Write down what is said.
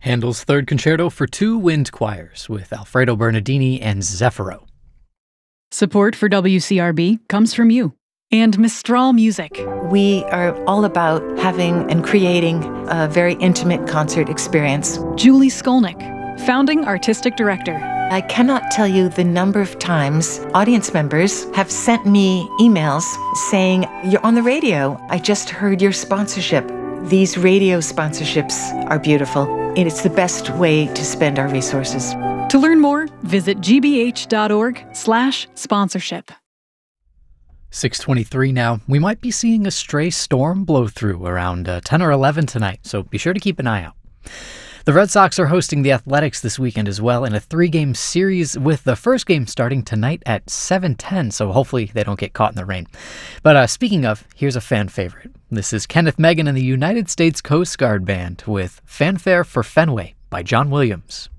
Handel's Third Concerto for Two Wind Choirs with Alfredo Bernardini and Zeffiro. Support for WCRB comes from you and Mistral Music. We are all about having and creating a very intimate concert experience. Julie Skolnick, founding artistic director. I cannot tell you the number of times audience members have sent me emails saying, "You're on the radio. I just heard your sponsorship." These radio sponsorships are beautiful, and it's the best way to spend our resources. To learn more, visit gbh.org/sponsorship. 6:23 now. We might be seeing a stray storm blow through around 10 or 11 tonight, so be sure to keep an eye out. The Red Sox are hosting the Athletics this weekend as well in a 3-game series, with the first game starting tonight at 7:10, so hopefully they don't get caught in the rain. But speaking of, here's a fan favorite. This is Kenneth Megan and the United States Coast Guard Band with Fanfare for Fenway by John Williams.